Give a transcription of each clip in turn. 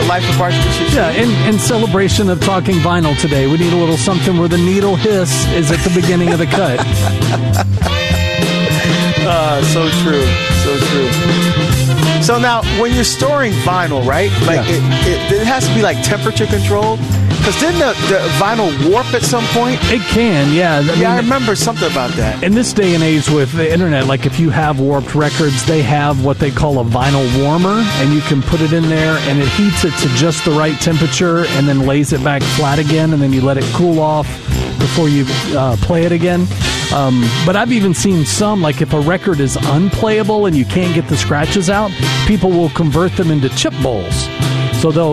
life of Archbishop Sheen. Yeah, in celebration of talking vinyl today, we need a little something where the needle hiss is at the beginning of the cut. So true. So true. So now, when you're storing vinyl, right? Like it has to be like temperature controlled. Because didn't the vinyl warp at some point? It can, yeah. I remember something about that. In this day and age with the internet, like if you have warped records, they have what they call a vinyl warmer, and you can put it in there, and it heats it to just the right temperature, and then lays it back flat again, and then you let it cool off before you play it again. But I've even seen some, like if a record is unplayable and you can't get the scratches out, people will convert them into chip bowls. So they'll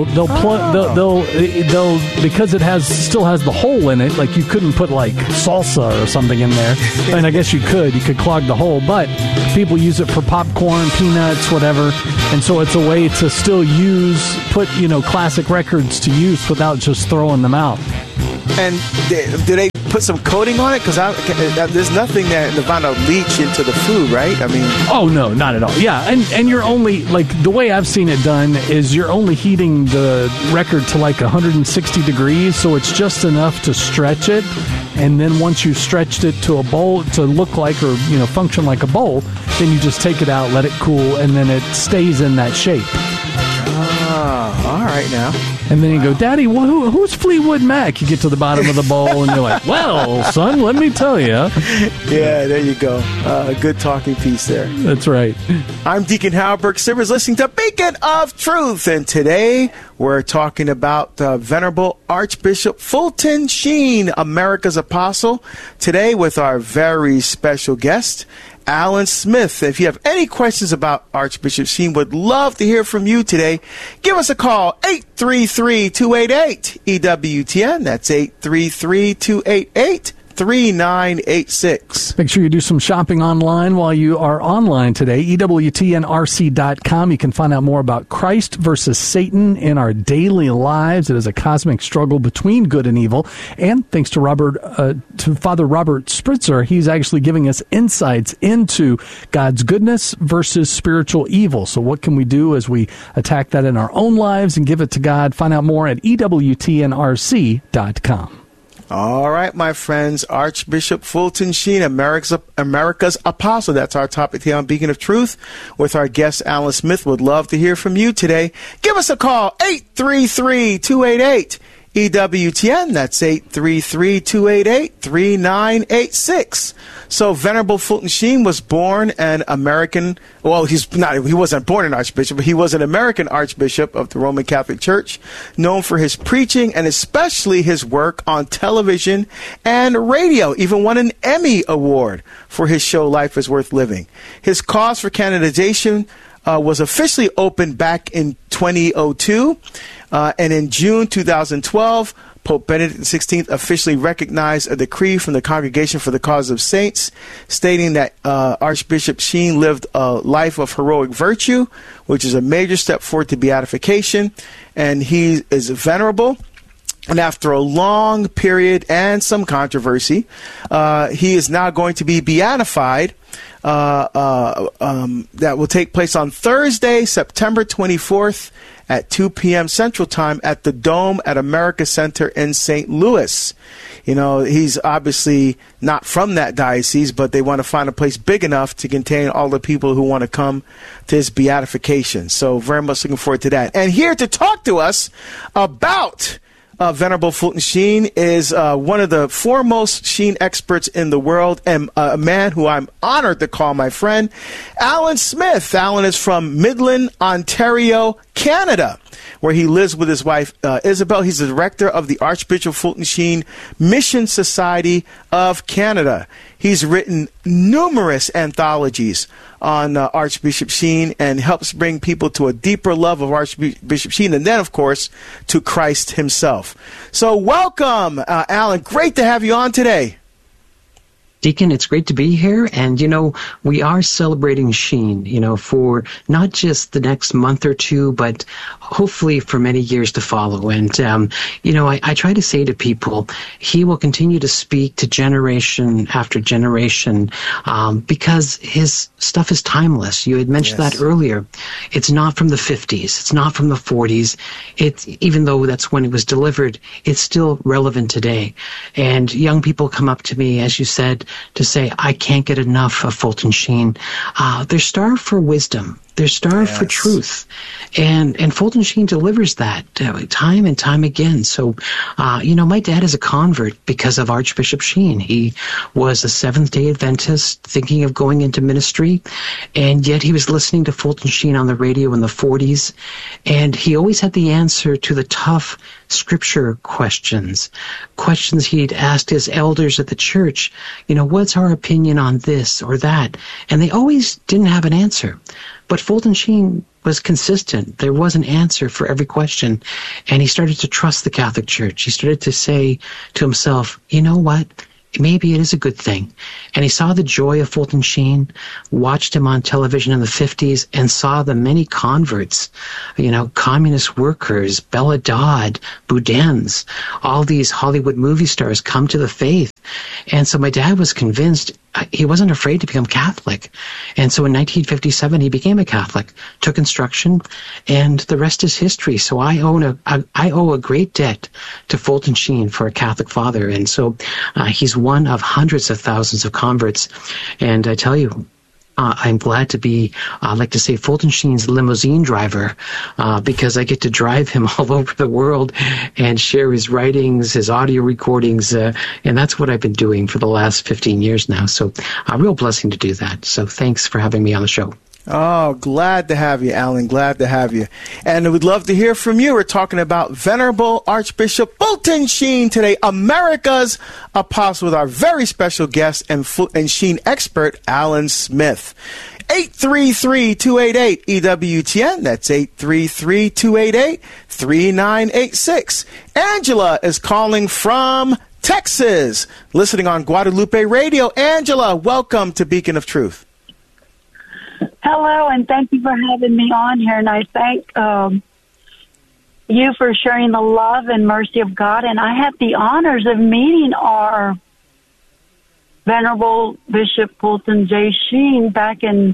because it still has the hole in it. Like you couldn't put like salsa or something in there. I mean, I guess you could clog the hole, but people use it for popcorn, peanuts, whatever. And so it's a way to still put classic records to use without just throwing them out. And do they put some coating on it? Because there's nothing that the vinyl leach into the food, right? I mean, oh no, not at all. Yeah, and you're only the way I've seen it done is you're only heating the record to like 160 degrees, so it's just enough to stretch it. And then once you've stretched it to a bowl to look like or function like a bowl, then you just take it out, let it cool, and then it stays in that shape. All right now. And then you go, Daddy, who's Fleetwood Mac? You get to the bottom of the bowl, and you're like, well, son, let me tell you. Yeah, there you go. A good talking piece there. That's right. I'm Deacon Howard Burke-Sivers, listening to Beacon of Truth. And today we're talking about Venerable Archbishop Fulton Sheen, America's Apostle. Today with our very special guest, Alan Smith. If you have any questions about Archbishop Sheen, would love to hear from you today. Give us a call, 833-288-EWTN. That's 833-288-3986. Make sure you do some shopping online while you are online today. EWTNRC.com. You can find out more about Christ versus Satan in our daily lives. It is a cosmic struggle between good and evil. And thanks to Father Robert Spritzer, he's actually giving us insights into God's goodness versus spiritual evil. So what can we do as we attack that in our own lives and give it to God? Find out more at EWTNRC.com. All right, my friends, Archbishop Fulton Sheen, America's Apostle. That's our topic here on Beacon of Truth with our guest, Alan Smith. Would love to hear from you today. Give us a call, 833-288-EWTN. That's 833-288-3986. So Venerable Fulton Sheen was born an American, well, he wasn't born an archbishop, but he was an American archbishop of the Roman Catholic Church, known for his preaching and especially his work on television and radio. Even won an Emmy Award for his show Life is Worth Living. His cause for canonization was officially opened back in 2002, and in June 2012, Pope Benedict XVI officially recognized a decree from the Congregation for the Cause of Saints stating that Archbishop Sheen lived a life of heroic virtue, which is a major step forward to beatification, and he is venerable. And after a long period and some controversy, he is now going to be beatified. That will take place on Thursday, September 24th at 2 p.m. Central Time at the Dome at America Center in St. Louis. He's obviously not from that diocese, but they want to find a place big enough to contain all the people who want to come to his beatification. So very much looking forward to that. And here to talk to us about Venerable Fulton Sheen is one of the foremost Sheen experts in the world, and a man who I'm honored to call my friend, Alan Smith. Alan is from Midland, Ontario, Canada, where he lives with his wife, Isabel. He's the director of the Archbishop Fulton Sheen Mission Society of Canada. He's written numerous anthologies on Archbishop Sheen and helps bring people to a deeper love of Archbishop Sheen and then, of course, to Christ himself. So welcome, Alan. Great to have you on today. Deacon, it's great to be here. And, we are celebrating Sheen, for not just the next month or two, but hopefully for many years to follow. And, I try to say to people, he will continue to speak to generation after generation because his stuff is timeless. You had mentioned that earlier. It's not from the 50s. It's not from the 40s. Even though that's when it was delivered, it's still relevant today. And young people come up to me, as you said, to say, I can't get enough of Fulton Sheen. They're starved for wisdom. They're starved for truth. And Fulton Sheen delivers that time and time again. So, my dad is a convert because of Archbishop Sheen. He was a Seventh-day Adventist thinking of going into ministry, and yet he was listening to Fulton Sheen on the radio in the 40s, and he always had the answer to the tough scripture questions he'd asked his elders at the church, what's our opinion on this or that? And they always didn't have an answer. But Fulton Sheen was consistent. There was an answer for every question. And he started to trust the Catholic Church. He started to say to himself, you know what? Maybe it is a good thing. And he saw the joy of Fulton Sheen, watched him on television in the 50s, and saw the many converts, communist workers, Bella Dodd, Boudin's, all these Hollywood movie stars come to the faith. And so my dad was convinced he wasn't afraid to become Catholic. And so in 1957, he became a Catholic, took instruction, and the rest is history. So I owe a great debt to Fulton Sheen for a Catholic father. And so he's one of hundreds of thousands of converts. And I tell you, I'm glad to be, I like to say, Fulton Sheen's limousine driver, because I get to drive him all over the world and share his writings, his audio recordings, and that's what I've been doing for the last 15 years now. So a real blessing to do that. So thanks for having me on the show. Oh, glad to have you, Alan. Glad to have you. And we'd love to hear from you. We're talking about Venerable Archbishop Fulton Sheen today, America's apostle, with our very special guest and Sheen expert, Alan Smith. 833-288-EWTN. That's 833-288-3986. Angela is calling from Texas, listening on Guadalupe Radio. Angela, welcome to Beacon of Truth. Hello, and thank you for having me on here. And I thank you for sharing the love and mercy of God. And I had the honors of meeting our Venerable Bishop Fulton J. Sheen back in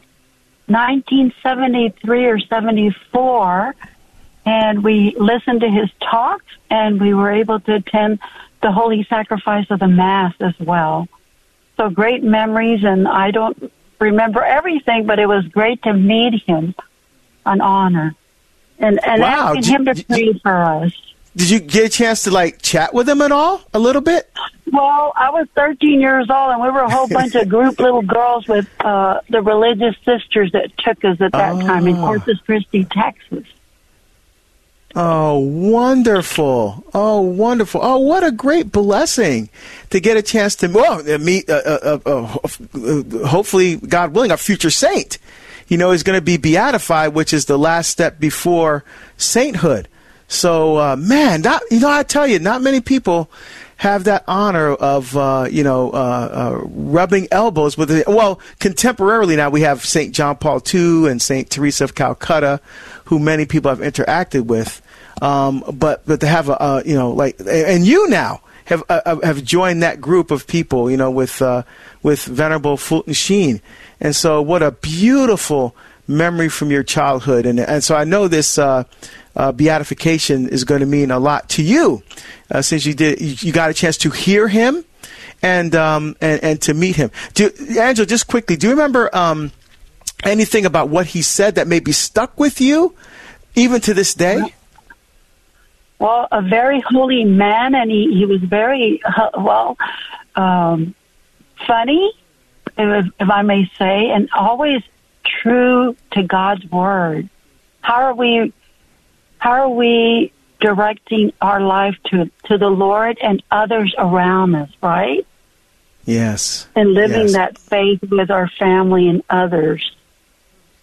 1973 or 74. And we listened to his talks, and we were able to attend the Holy Sacrifice of the Mass as well. So great memories, and I don't remember everything, but it was great to meet him. An honor. And wow. asking him to pray for us. Did you get a chance to chat with him at all a little bit? Well, I was 13 years old, and we were a whole bunch of group little girls with the religious sisters that took us at that time in Corpus Christi, Texas. Oh, wonderful. Oh, wonderful. Oh, what a great blessing to get a chance to meet, hopefully, God willing, a future saint. He's going to be beatified, which is the last step before sainthood. So, I tell you, not many people have that honor of, rubbing elbows with it. Well, contemporarily now we have St. John Paul II and St. Teresa of Calcutta, who many people have interacted with. But to have and you now have joined that group of people, with Venerable Fulton Sheen. And so what a beautiful memory from your childhood. And so I know this, beatification is going to mean a lot to you, since you got a chance to hear him and to meet him. Angela, just quickly, do you remember anything about what he said that maybe stuck with you even to this day? Well, a very holy man, and he was very funny, if I may say, and always true to God's word. How are we directing our life to the Lord and others around us, right? Yes. And living that faith with our family and others.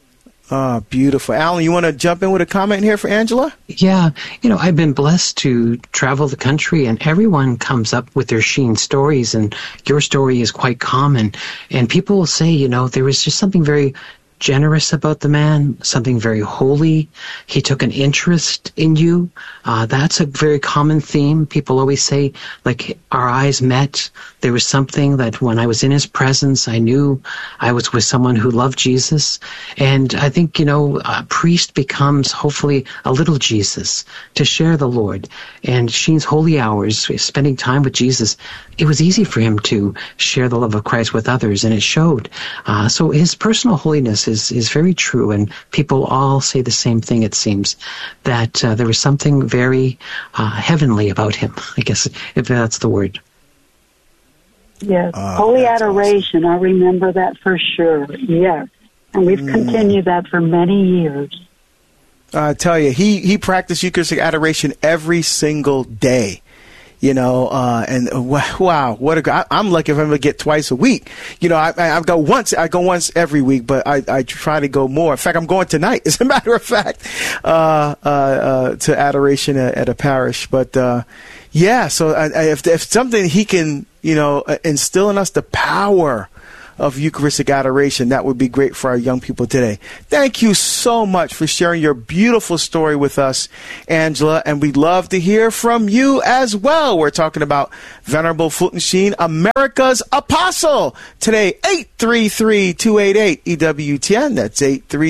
Oh, beautiful. Alan, you want to jump in with a comment here for Angela? Yeah. I've been blessed to travel the country, and everyone comes up with their Sheen stories, and your story is quite common. And people will say, there was just something very generous about the man, something very holy. He took an interest in you. That's a very common theme. People always say, like, our eyes met. There was something that when I was in his presence, I knew I was with someone who loved Jesus. And I think, a priest becomes hopefully a little Jesus to share the Lord. And Sheen's holy hours, spending time with Jesus, it was easy for him to share the love of Christ with others, and it showed. So his personal holiness is very true, and people all say the same thing, it seems, that there was something very heavenly about him, I guess, if that's the word. Yes, holy adoration, awesome. I remember that for sure, yes. And we've continued that for many years. I tell you, he practiced Eucharistic adoration every single day. And wow, I'm lucky if I'm able to get twice a week. I go once every week, but I try to go more. In fact, I'm going tonight, as a matter of fact, to adoration at a parish. But, so if something he can, instill in us the power of Eucharistic adoration, that would be great for our young people today. Thank you so much for sharing your beautiful story with us, Angela, and we'd love to hear from you as well. We're talking about Venerable Fulton Sheen, America's Apostle. Today, 833-288 EWTN. That's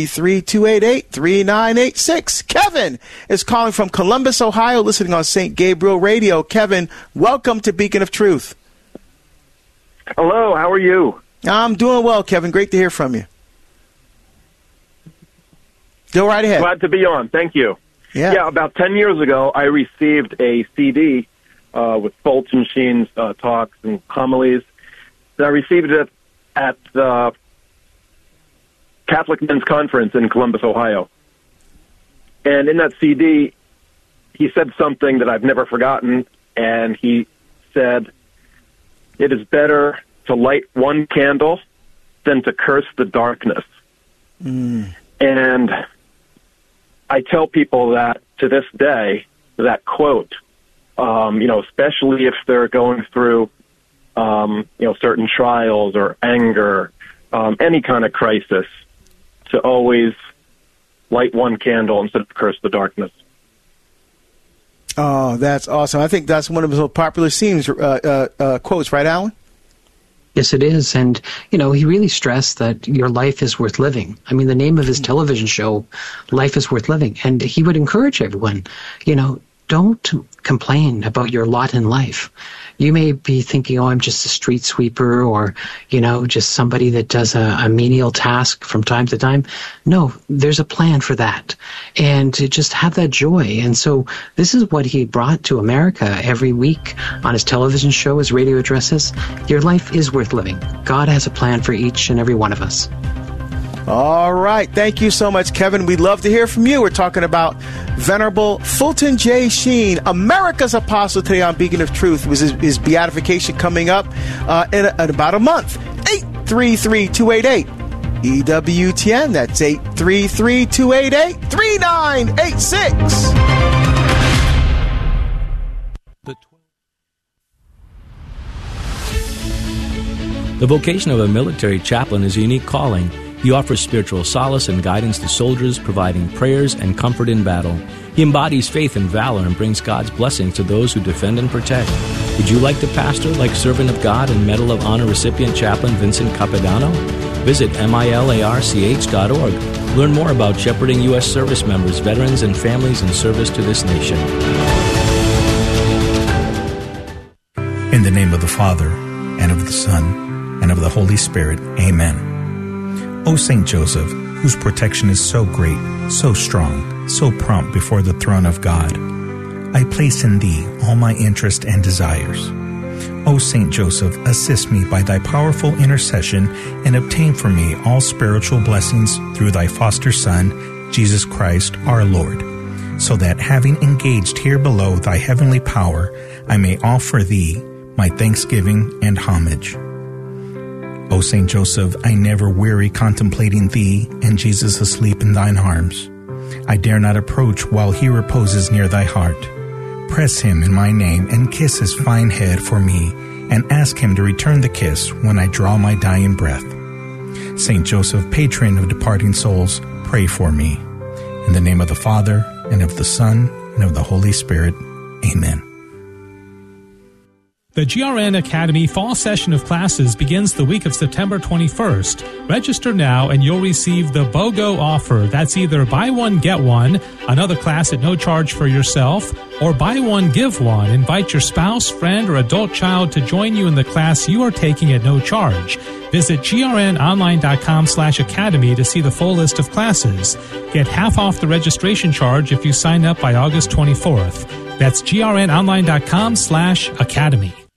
833-288-3986. Kevin is calling from Columbus, Ohio, listening on St. Gabriel Radio. Kevin, welcome to Beacon of Truth. Hello, how are you? I'm doing well, Kevin. Great to hear from you. Go right ahead. Glad to be on. Thank you. Yeah, about 10 years ago, I received a CD with Fulton Sheen's talks and homilies. I received it at the Catholic Men's Conference in Columbus, Ohio. And in that CD, he said something that I've never forgotten, and he said, "It is better to light one candle than to curse the darkness." And I tell people that to this day, that quote, especially if they're going through, certain trials or anger, any kind of crisis, to always light one candle instead of curse the darkness. Oh, that's awesome. I think that's one of his most popular quotes, right, Alan? Yes, it is. And, he really stressed that your life is worth living. I mean, the name of his television show, Life is Worth Living. And he would encourage everyone, don't complain about your lot in life. You may be thinking, I'm just a street sweeper or, just somebody that does a menial task from time to time. No, there's a plan for that. And to just have that joy. And so this is what he brought to America every week on his television show, his radio addresses. Your life is worth living. God has a plan for each and every one of us. All right. Thank you so much, Kevin. We'd love to hear from you. We're talking about Venerable Fulton J. Sheen, America's Apostle, today on Beacon of Truth. It was his beatification coming up in about a month. 833-288 EWTN. That's 833-288-3986. The vocation of a military chaplain is a unique calling. He offers spiritual solace and guidance to soldiers, providing prayers and comfort in battle. He embodies faith and valor and brings God's blessings to those who defend and protect. Would you like to pastor like Servant of God and Medal of Honor recipient Chaplain Vincent Capodanno? Visit milarch.org. Learn more about shepherding U.S. service members, veterans, and families in service to this nation. In the name of the Father, and of the Son, and of the Holy Spirit. Amen. O Saint Joseph, whose protection is so great, so strong, so prompt before the throne of God, I place in thee all my interest and desires. O Saint Joseph, assist me by thy powerful intercession and obtain for me all spiritual blessings through thy foster Son, Jesus Christ our Lord, so that having engaged here below thy heavenly power, I may offer thee my thanksgiving and homage. O Saint Joseph, I never weary contemplating thee, and Jesus asleep in thine arms. I dare not approach while he reposes near thy heart. Press him in my name, and kiss his fine head for me, and ask him to return the kiss when I draw my dying breath. Saint Joseph, patron of departing souls, pray for me. In the name of the Father, and of the Son, and of the Holy Spirit. Amen. The GRN Academy fall session of classes begins the week of September 21st. Register now and you'll receive the BOGO offer. That's either buy one, get one, another class at no charge for yourself, or buy one, give one. Invite your spouse, friend, or adult child to join you in the class you are taking at no charge. Visit grnonline.com/academy to see the full list of classes. Get half off the registration charge if you sign up by August 24th. That's grnonline.com/academy.